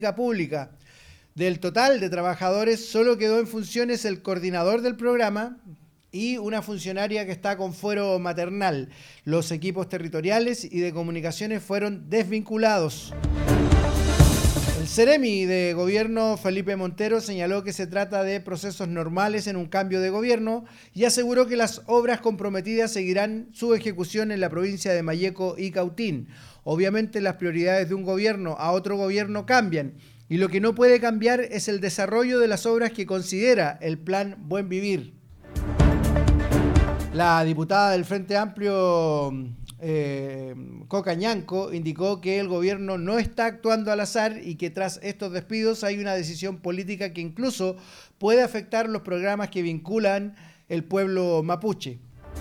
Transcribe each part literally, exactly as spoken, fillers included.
pública. Del total de trabajadores, solo quedó en funciones el coordinador del programa y una funcionaria que está con fuero maternal. Los equipos territoriales y de comunicaciones fueron desvinculados. El Ceremi de Gobierno, Felipe Montero, señaló que se trata de procesos normales en un cambio de gobierno y aseguró que las obras comprometidas seguirán su ejecución en la provincia de Malleco y Cautín. Obviamente las prioridades de un gobierno a otro gobierno cambian y lo que no puede cambiar es el desarrollo de las obras que considera el Plan Buen Vivir. La diputada del Frente Amplio, eh, Coca Ñanco, indicó que el gobierno no está actuando al azar y que tras estos despidos hay una decisión política que incluso puede afectar los programas que vinculan el pueblo mapuche.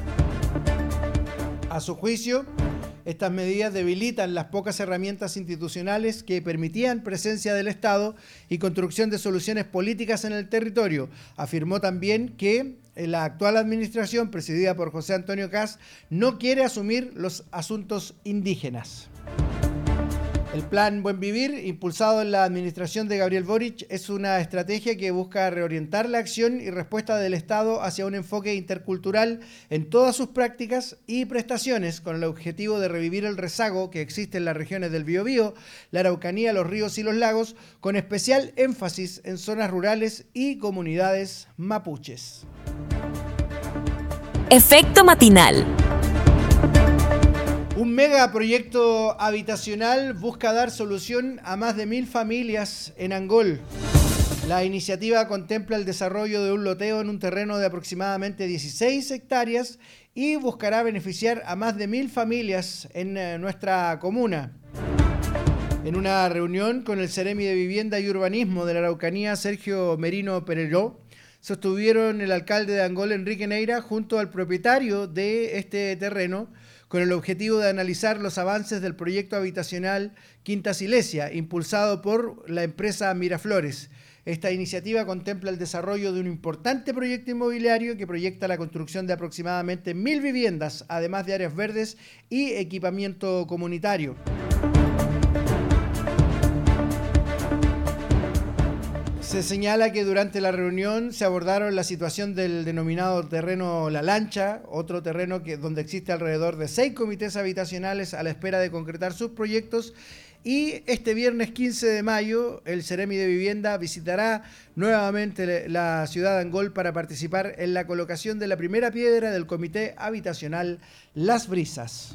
A su juicio, estas medidas debilitan las pocas herramientas institucionales que permitían presencia del Estado y construcción de soluciones políticas en el territorio. Afirmó también que la actual administración, presidida por José Antonio Kast, no quiere asumir los asuntos indígenas. El Plan Buen Vivir, impulsado en la administración de Gabriel Boric, es una estrategia que busca reorientar la acción y respuesta del Estado hacia un enfoque intercultural en todas sus prácticas y prestaciones, con el objetivo de revivir el rezago que existe en las regiones del Biobío, la Araucanía, los ríos y los lagos, con especial énfasis en zonas rurales y comunidades mapuches. Efecto matinal. Un megaproyecto habitacional busca dar solución a más de mil familias en Angol. La iniciativa contempla el desarrollo de un loteo en un terreno de aproximadamente dieciséis hectáreas y buscará beneficiar a más de mil familias en eh, nuestra comuna. En una reunión con el Ceremi de Vivienda y Urbanismo de la Araucanía, Sergio Merino Pereló, sostuvieron el alcalde de Angol, Enrique Neira, junto al propietario de este terreno, con el objetivo de analizar los avances del proyecto habitacional Quinta Silesia, impulsado por la empresa Miraflores. Esta iniciativa contempla el desarrollo de un importante proyecto inmobiliario que proyecta la construcción de aproximadamente mil viviendas, además de áreas verdes y equipamiento comunitario. Se señala que durante la reunión se abordaron la situación del denominado terreno La Lancha, otro terreno que, donde existe alrededor de seis comités habitacionales a la espera de concretar sus proyectos, y este viernes quince de mayo el Ceremi de Vivienda visitará nuevamente la ciudad de Angol para participar en la colocación de la primera piedra del comité habitacional Las Brisas.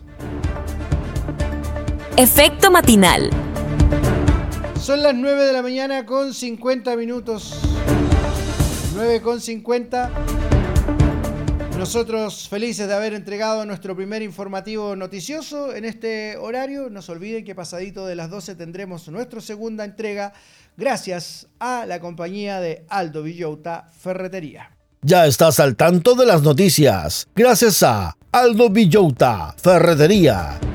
Efecto matinal. Son las nueve de la mañana con cincuenta minutos. nueve con cincuenta. Nosotros felices de haber entregado nuestro primer informativo noticioso en este horario. No se olviden que pasadito de las doce tendremos nuestra segunda entrega gracias a la compañía de Aldo Villota Ferretería. Ya estás al tanto de las noticias gracias a Aldo Villota Ferretería.